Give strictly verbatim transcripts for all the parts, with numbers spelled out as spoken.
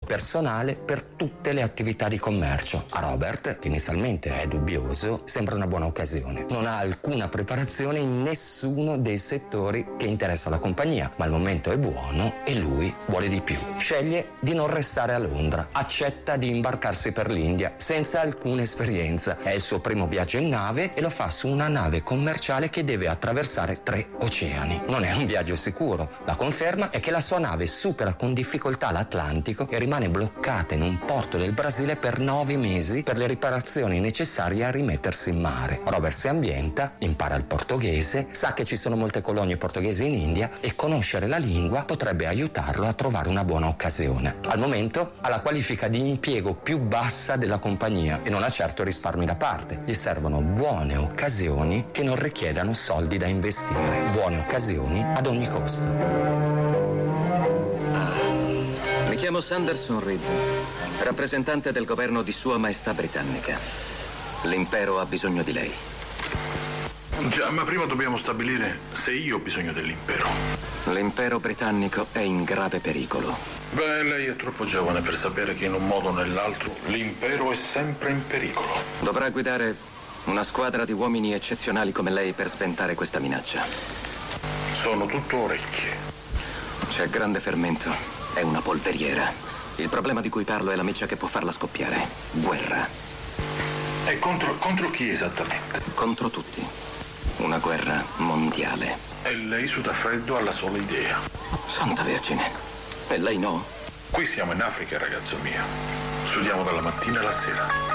personale per tutte le attività di commercio. A Robert, che inizialmente è dubbioso, sembra una buona occasione. Non ha alcuna preparazione in nessuno dei settori che interessa la compagnia, ma il momento è buono e lui vuole di più. Sceglie di non restare a Londra, accetta di imbarcarsi per l'India senza alcuna esperienza. È il suo primo viaggio in nave e lo fa su una nave commerciale che deve attraversare tre oceani. Non è un viaggio sicuro. La conferma è che la sua nave supera con difficoltà l'Atlantico e rimane bloccata in un porto del Brasile per nove mesi per le riparazioni necessarie a rimettersi in mare. Robert si ambienta, impara il portoghese, sa che ci sono molte colonie portoghesi in India e conoscere la lingua potrebbe aiutarlo a trovare una buona occasione. Al momento ha la qualifica di impiego più bassa della compagnia e non ha certo risparmi da parte. Gli servono buone occasioni che non richiedano soldi da investire. Buone occasioni ad ogni costo. Mi chiamo Sanderson Reed, rappresentante del governo di Sua Maestà Britannica. L'impero ha bisogno di lei. Già, ma prima dobbiamo stabilire se io ho bisogno dell'impero. L'impero britannico è in grave pericolo. Beh, lei è troppo giovane per sapere che in un modo o nell'altro l'impero è sempre in pericolo. Dovrà guidare una squadra di uomini eccezionali come lei per sventare questa minaccia. Sono tutto orecchie. C'è grande fermento. È una polveriera. Il problema di cui parlo è la miccia che può farla scoppiare. Guerra. E contro, contro chi esattamente? Contro tutti. Una guerra mondiale. E lei suda freddo alla sola idea. Santa Vergine. E lei no? Qui siamo in Africa, ragazzo mio. Sudiamo dalla mattina alla sera.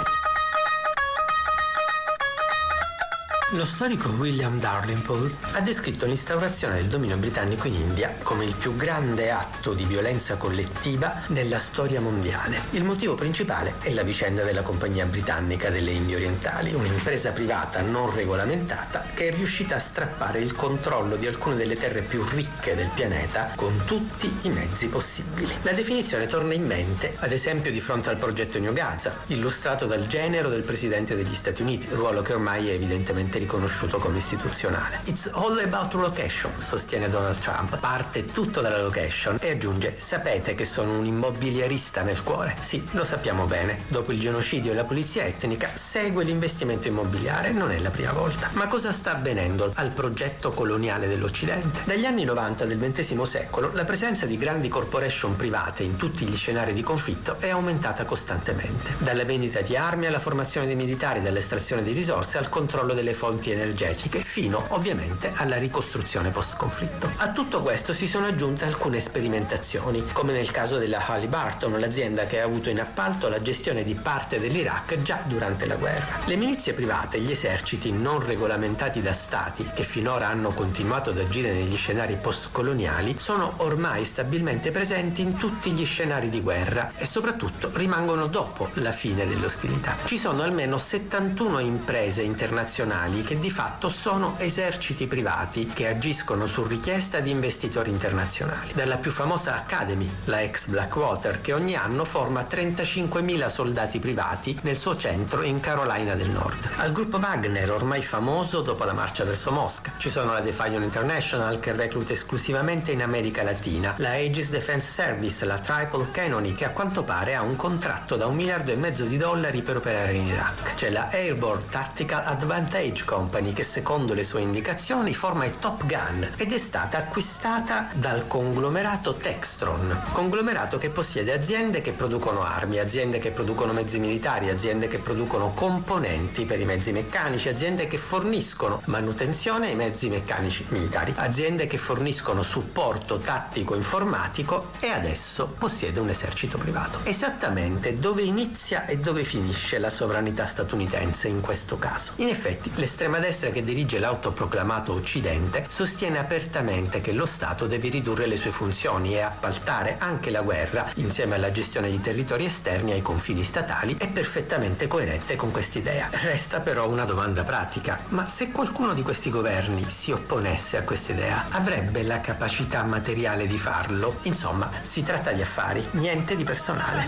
Lo storico William Dalrymple ha descritto l'instaurazione del dominio britannico in India come il più grande atto di violenza collettiva nella storia mondiale. Il motivo principale è la vicenda della Compagnia Britannica delle Indie Orientali, un'impresa privata non regolamentata che è riuscita a strappare il controllo di alcune delle terre più ricche del pianeta con tutti i mezzi possibili. La definizione torna in mente, ad esempio, di fronte al progetto New Gaza, illustrato dal genero del presidente degli Stati Uniti, ruolo che ormai è evidentemente riconosciuto come istituzionale. It's all about location, sostiene Donald Trump. Parte tutto dalla location e aggiunge: sapete che sono un immobiliarista nel cuore? Sì, lo sappiamo bene. Dopo il genocidio e la pulizia etnica segue l'investimento immobiliare, non è la prima volta. Ma cosa sta avvenendo al progetto coloniale dell'Occidente? Dagli anni novanta del ventesimo secolo la presenza di grandi corporation private in tutti gli scenari di conflitto è aumentata costantemente. Dalla vendita di armi alla formazione dei militari, dall'estrazione di risorse al controllo delle fonti energetiche, fino ovviamente alla ricostruzione post-conflitto. A tutto questo si sono aggiunte alcune sperimentazioni, come nel caso della Halliburton, l'azienda che ha avuto in appalto la gestione di parte dell'Iraq già durante la guerra. Le milizie private e gli eserciti non regolamentati da stati, che finora hanno continuato ad agire negli scenari post-coloniali, sono ormai stabilmente presenti in tutti gli scenari di guerra e soprattutto rimangono dopo la fine delle ostilità. Ci sono almeno settantuno imprese internazionali che di fatto sono eserciti privati che agiscono su richiesta di investitori internazionali. Dalla più famosa Academy, la ex Blackwater, che ogni anno forma trentacinquemila soldati privati nel suo centro in Carolina del Nord, al gruppo Wagner, ormai famoso dopo la marcia verso Mosca. Ci sono la Defiant International, che recluta esclusivamente in America Latina, la Aegis Defense Service, la Triple Canony, che a quanto pare ha un contratto da un miliardo e mezzo di dollari per operare in Iraq. C'è la Airborne Tactical Advantage Company, che secondo le sue indicazioni forma i Top Gun ed è stata acquistata dal conglomerato Textron, conglomerato che possiede aziende che producono armi, aziende che producono mezzi militari, aziende che producono componenti per i mezzi meccanici, aziende che forniscono manutenzione ai mezzi meccanici militari, aziende che forniscono supporto tattico informatico e adesso possiede un esercito privato. Esattamente dove inizia e dove finisce la sovranità statunitense in questo caso? In effetti l'estrema destra che dirige l'autoproclamato Occidente sostiene apertamente che lo Stato deve ridurre le sue funzioni e appaltare anche la guerra insieme alla gestione di territori esterni ai confini statali. È perfettamente coerente con quest'idea. Resta però una domanda pratica: ma se qualcuno di questi governi si opponesse a quest'idea, avrebbe la capacità materiale di farlo? Insomma, si tratta di affari, niente di personale.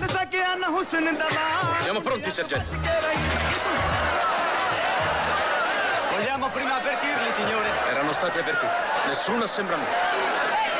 Siamo pronti, sergente. Vogliamo prima avvertirli, signore? Erano stati avvertiti. Nessun assembramento.